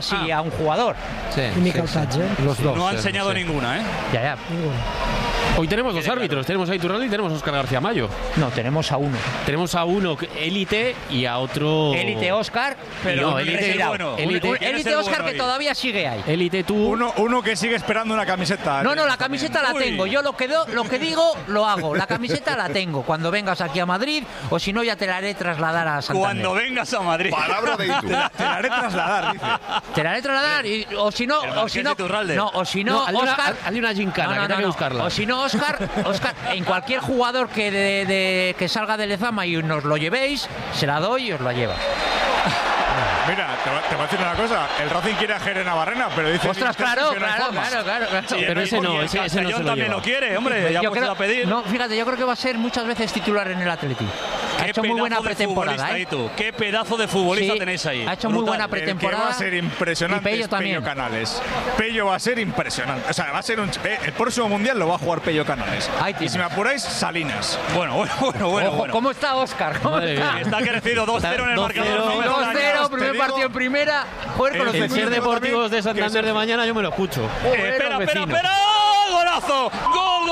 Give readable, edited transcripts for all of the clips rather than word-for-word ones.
sí a un jugador. Sí, Los dos. No ha enseñado ninguna, ¿eh? Ya. Hoy tenemos dos árbitros, tenemos a Iturralde y tenemos a Óscar García Mayo. No, tenemos a uno. Tenemos a uno élite y a otro... Élite Óscar, pero no, élite bueno. Élite Óscar que todavía sigue ahí. Élite tú... Uno que sigue esperando una camiseta. No, la camiseta la tengo. Yo lo que digo, lo hago. La camiseta la tengo. Cuando vengas aquí a Madrid, o si no, ya te la haré trasladar a Santander. Cuando vengas a Madrid. Palabra de Itu. Te la haré trasladar, dice. Te la haré trasladar, o si no, hazle una gincana, que hay que buscarla. O si no, Óscar, en cualquier jugador que salga de Lezama y nos lo llevéis, se la doy y os la lleva. Mira, te voy a decir una cosa. El Racing quiere a Jere Navarrena, pero dice... Ostras, claro. Sí, pero ese no se lo también lleva. lo quiere, hombre. Ya puedes a pedir. No, fíjate, yo creo que va a ser muchas veces titular en el Atleti. Ha hecho muy buena pretemporada, ¿eh? Qué pedazo de futbolista tenéis ahí. Ha hecho muy buena pretemporada. El que va a ser impresionante y Pello también. Pello Canales. Pello va a ser impresionante. O sea, va a ser el próximo mundial lo va a jugar Pello Canales. Y si me apuráis, Salinas. Bueno. Ojo, ¿cómo está Óscar? Está crecido 2-0 en el marcador. 2-0, primer partido en primera. Joder, con los el ser deportivos de Santander de mañana yo me lo escucho. Espera. ¡Golazo! ¡Gol!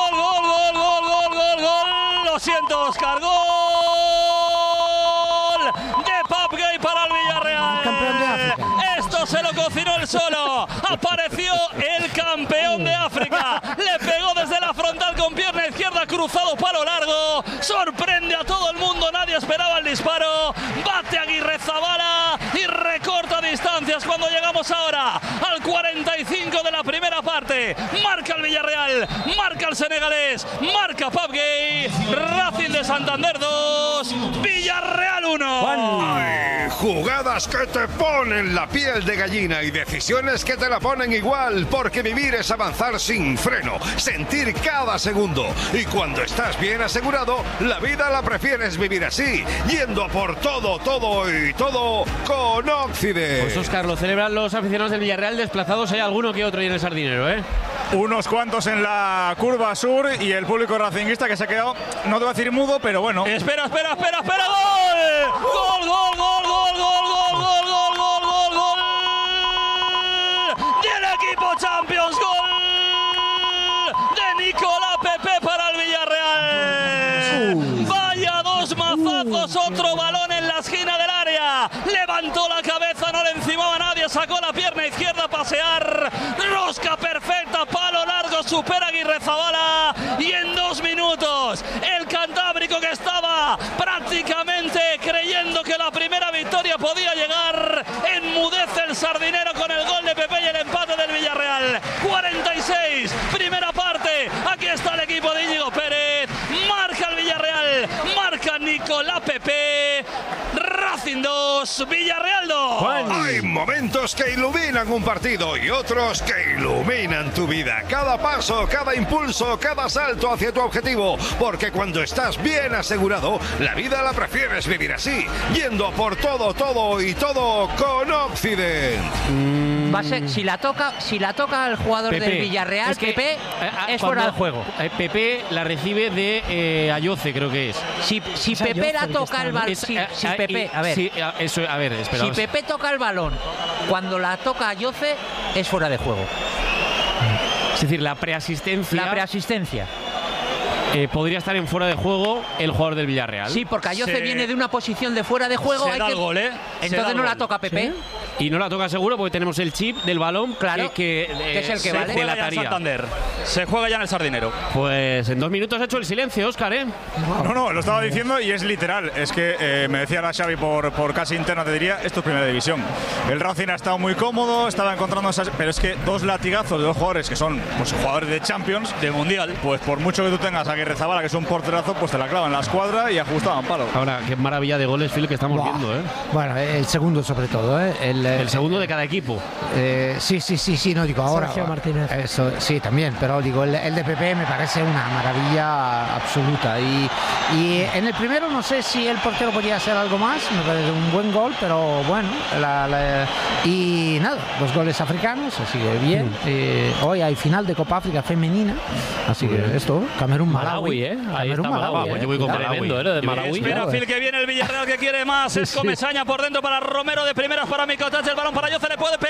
Lo siento, Óscar. ¡Gol! De Pape Gueye para el Villarreal. Campeón de África. Esto se lo cocinó él solo. Apareció el campeón de África. Le pegó desde la frontal con pierna izquierda, cruzado palo largo. Sorprende a todo el mundo. Nadie esperaba el disparo. Bate Aguirrezabala y recorta distancias cuando llegamos ahora al 45 de la primera parte. Marca el Villarreal, marca el senegalés, marca Pape Gueye. Racing de Santander 2, Villarreal 1. Ay, jugadas que te ponen la piel de gallina y decisiones que te la ponen igual, porque vivir es avanzar sin freno, sentir cada segundo. Y cuando estás bien asegurado, la vida la prefieres vivir así, yendo a por todo con Occident. Pues Óscar, lo celebran los aficionados del Villarreal desplazados. Hay alguno que otro ahí en el Sardinero, ¿eh? Unos cuantos en la curva sur y el público racinguista que se ha quedado, no te voy a decir mudo, pero bueno. Espera, ¡gol! ¡Gol! ¡Del equipo Champions! ¡Gol! De Nicolás Pepe para el Villarreal. Vaya dos mazazos, otro balón en la esquina del área. Levantó la cabeza, no le encimaba a nadie, sacó la pierna izquierda a pasear. Rosca perfecta, palo largo, supera Aguirrezabala. Y en 2 minutos, el cantábrico que estaba prácticamente creyendo que la primera victoria podía llegar, enmudece el Sardinero con el gol de Pepe y el empate del Villarreal. 46, primera parte. Aquí está el equipo de Íñigo Pérez. Marca el Villarreal, marca Nicolás Pepe. Racing 2, Villarreal 2. Hay momentos que iluminan un partido y otros que iluminan tu vida. Cada paso, cada impulso, cada salto hacia tu objetivo. Porque cuando estás bien asegurado, la vida la prefieres vivir así, yendo a por todo con Occident. Va a ser, si la toca el jugador del Villarreal, Pepe, es fuera de juego. Pepe la recibe de Ayoce, creo que es. Si Pepe la toca el balón, si Pepe toca el balón cuando la toca Ayoce, es fuera de juego. Es decir, la preasistencia. Podría estar en fuera de juego el jugador del Villarreal. Sí, porque Ayoce viene de una posición de fuera de juego. Entonces no la toca Pepe. ¿Sí? Y no la toca seguro porque tenemos el chip del balón, claro, que es el que vale. Santander. Se juega ya en el Sardinero. Pues en 2 minutos ha hecho el silencio, Óscar, ¿eh? No, lo estaba diciendo y es literal. Es que me decía la Xavi por casi interna, te diría, esto es primera división. El Racing ha estado muy cómodo, estaba encontrando pero es que 2 latigazos de 2 jugadores que son pues, jugadores de Champions, de Mundial, pues por mucho que tú tengas a Aguirrezabala, que es un porterazo, pues te la clavan en la escuadra y ajustaban palo. Ahora, qué maravilla de goles, Phil, que estamos viendo, ¿eh? Bueno, el segundo sobre todo, ¿eh? El segundo de cada equipo. Sí, no digo ahora. Sergio Martínez. Eso, sí, también, pero digo, el de Pepe me parece una maravilla absoluta. Y en el primero no sé si el portero podía hacer algo más, me parece un buen gol, pero bueno. Y nada, 2 goles africanos, así que bien. Hoy hay final de Copa África femenina, así que esto, Camerún-Malawi. Ahí está Malawi. Yo voy con tremendo, de Malawi. Espera, Phil, que viene el Villarreal que quiere más. Es Comesaña por dentro para Romero, de primeras para Mico atrás del balón para Yoce, le puede pegar.